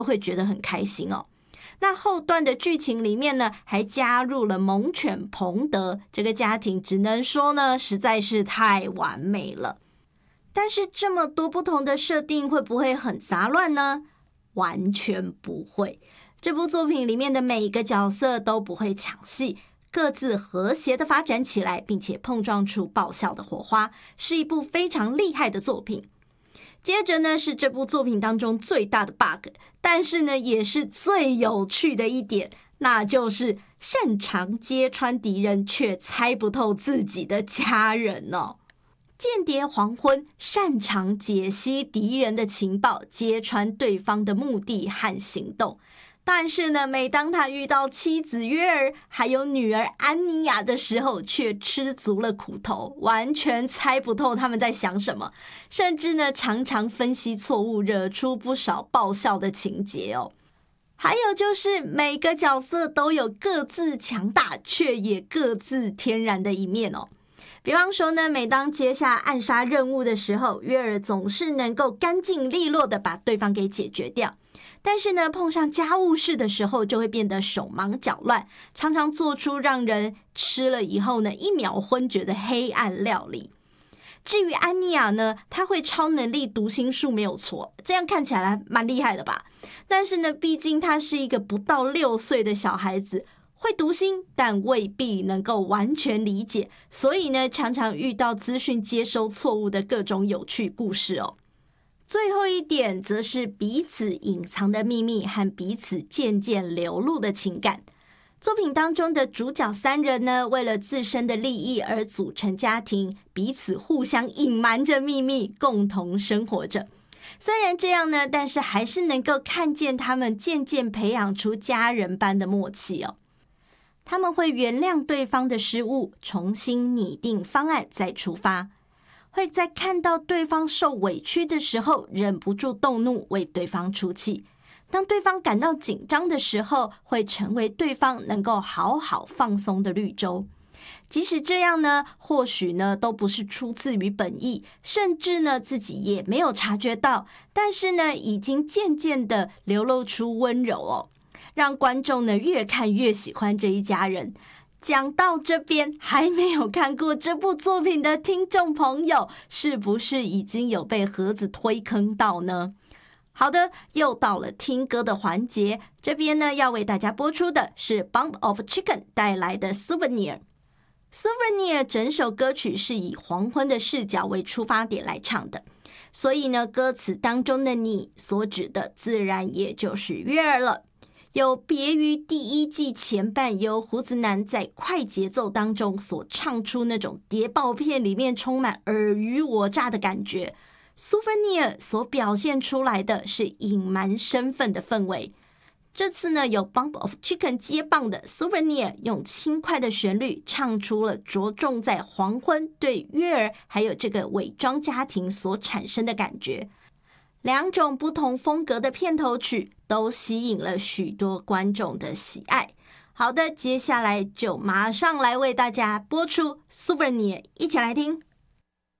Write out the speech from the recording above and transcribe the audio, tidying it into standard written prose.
会觉得很开心哦。那后段的剧情里面呢，还加入了猛犬彭德，这个家庭只能说呢，实在是太完美了。但是这么多不同的设定会不会很杂乱呢？完全不会。这部作品里面的每一个角色都不会抢戏，各自和谐的发展起来，并且碰撞出爆笑的火花，是一部非常厉害的作品。接着呢，是这部作品当中最大的 bug， 但是呢也是最有趣的一点，那就是擅长揭穿敌人却猜不透自己的家人哦。间谍黄昏擅长解析敌人的情报，揭穿对方的目的和行动。但是呢，每当他遇到妻子约尔还有女儿安妮亚的时候，却吃足了苦头，完全猜不透他们在想什么，甚至呢常常分析错误，惹出不少爆笑的情节哦。还有就是每个角色都有各自强大却也各自天然的一面哦。比方说呢，每当接下暗杀任务的时候，约尔总是能够干净利落的把对方给解决掉。但是呢，碰上家务事的时候就会变得手忙脚乱，常常做出让人吃了以后呢一秒昏厥的黑暗料理。至于安妮亚呢，她会超能力读心术没有错，这样看起来蛮厉害的吧。但是呢，毕竟她是一个不到6岁的小孩子，会读心，但未必能够完全理解，所以呢，常常遇到资讯接收错误的各种有趣故事哦。最后一点则是彼此隐藏的秘密和彼此渐渐流露的情感。作品当中的主角3人呢，为了自身的利益而组成家庭，彼此互相隐瞒着秘密，共同生活着。虽然这样呢，但是还是能够看见他们渐渐培养出家人般的默契哦。他们会原谅对方的失误，重新拟定方案再出发。会在看到对方受委屈的时候，忍不住动怒，为对方出气。当对方感到紧张的时候，会成为对方能够好好放松的绿洲。即使这样呢，或许呢都不是出自于本意，甚至呢自己也没有察觉到，但是呢已经渐渐的流露出温柔哦，让观众呢越看越喜欢这一家人。讲到这边，还没有看过这部作品的听众朋友，是不是已经有被盒子推坑到呢？好的，又到了听歌的环节，这边呢要为大家播出的是 Bump of Chicken 带来的 Souvenir。Souvenir 整首歌曲是以黄昏的视角为出发点来唱的，所以呢歌词当中的你所指的自然也就是约尔了。有别于第1季前半由胡子男在快节奏当中所唱出那种谍报片里面充满尔虞我诈的感觉， Souvenir 所表现出来的是隐瞒身份的氛围。这次呢，有 Bump of Chicken 接棒的 Souvenir 用轻快的旋律唱出了着重在黄昏对约尔还有这个伪装家庭所产生的感觉。2种不同风格的片头曲都吸引了许多观众的喜爱。好的，接下来就马上来为大家播出 Souvenir， 一起来听。